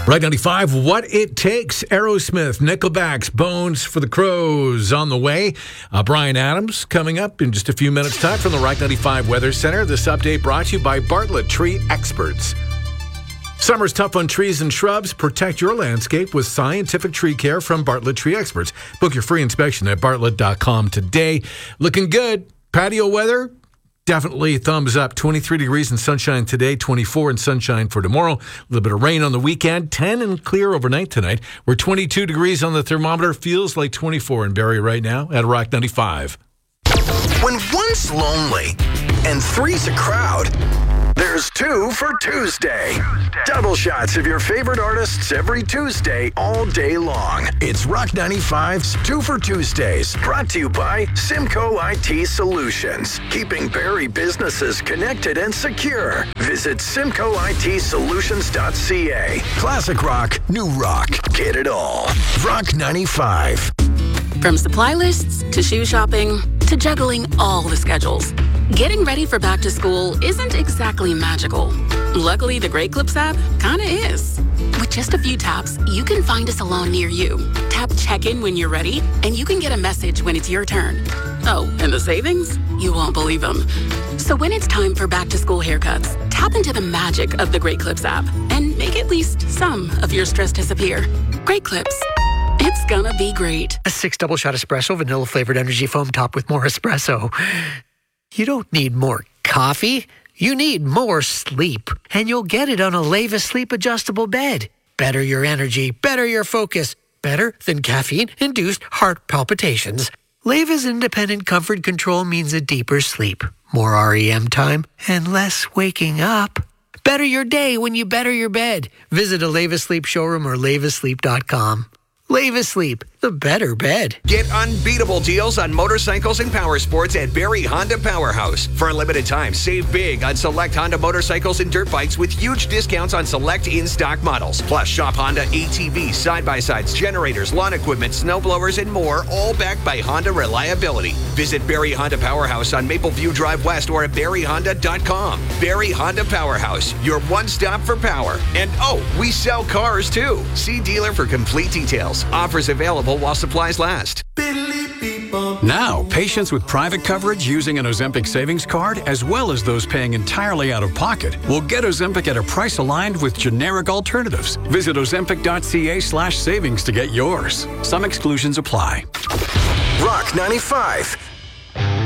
Right 95, What It Takes, Aerosmith, Nickelback's Bones for the Crows on the way. Brian Adams coming up in just a few minutes' time from the Rock 95 Weather Center. This update brought to you by Bartlett Tree Experts. Summer's tough on trees and shrubs. Protect your landscape with scientific tree care from Bartlett Tree Experts. Book your free inspection at bartlett.com today. Looking good. Patio weather? Definitely thumbs up. 23 degrees and sunshine today, 24 and sunshine for tomorrow. A little bit of rain on the weekend, 10 and clear overnight tonight. We're 22 degrees on the thermometer. Feels like 24 in Barrie right now at Rock 95. When one's lonely and three's a crowd, there's two for Tuesday. Double shots of your favorite artists every Tuesday, all day long. It's Rock 95's Two for Tuesdays, brought to you by Simcoe IT Solutions, keeping Barrie businesses connected and secure. Visit simcoitsolutions.ca. Classic rock, new rock, get it all. Rock 95. From supply lists to shoe shopping to juggling all the schedules, getting ready for back to school isn't exactly magical. Luckily, the Great Clips app kinda is. With just a few taps, you can find a salon near you. Tap check-in when you're ready, and you can get a message when it's your turn. Oh, and the savings? You won't believe them. So when it's time for back to school haircuts, tap into the magic of the Great Clips app and make at least some of your stress disappear. Great Clips. It's gonna be great. A 6 double shot espresso, vanilla flavored energy foam topped with more espresso. You don't need more coffee. You need more sleep. And you'll get it on a Leva Sleep adjustable bed. Better your energy, better your focus. Better than caffeine-induced heart palpitations. Leva's independent comfort control means a deeper sleep, more REM time, and less waking up. Better your day when you better your bed. Visit a Leva Sleep showroom or levasleep.com. Leva Sleep, the better bed. Get unbeatable deals on motorcycles and power sports at Barrie Honda Powerhouse. For a limited time, save big on select Honda motorcycles and dirt bikes with huge discounts on select in-stock models. Plus, shop Honda ATVs, side-by-sides, generators, lawn equipment, snowblowers, and more, all backed by Honda reliability. Visit Barrie Honda Powerhouse on Mapleview Drive West or at barriehonda.com. Barrie Honda Powerhouse, your one-stop for power. And we sell cars too. See dealer for complete details. Offers available while supplies last. Now, patients with private coverage using an Ozempic savings card, as well as those paying entirely out of pocket, will get Ozempic at a price aligned with generic alternatives. Visit ozempic.ca/savings to get yours. Some exclusions apply. Rock 95.